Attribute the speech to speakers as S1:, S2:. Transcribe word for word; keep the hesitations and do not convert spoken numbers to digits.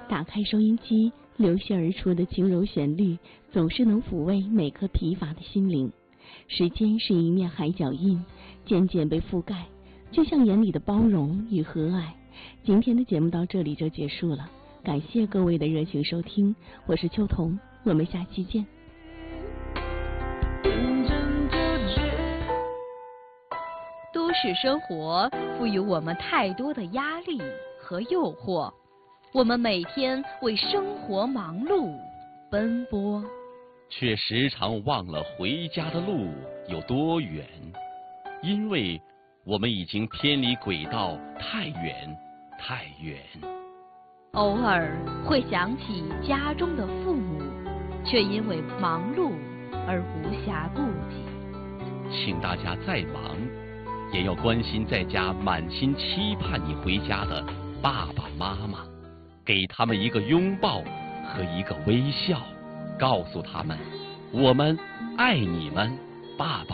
S1: 打开收音机，流泻而出的轻柔旋律，总是能抚慰每颗疲乏的心灵。时间是一面海角印，渐渐被覆盖，就像眼里的包容与和蔼。今天的节目到这里就结束了，感谢各位的热情收听，我是秋彤，我们下期见。
S2: 都市生活赋予我们太多的压力和诱惑，我们每天为生活忙碌奔波，
S3: 却时常忘了回家的路有多远，因为我们已经偏离轨道太远太远。
S2: 偶尔会想起家中的父母，却因为忙碌而无暇顾及。
S3: 请大家再忙，也要关心在家满心期盼你回家的爸爸妈妈，给他们一个拥抱和一个微笑，告诉他们我们爱你们，爸爸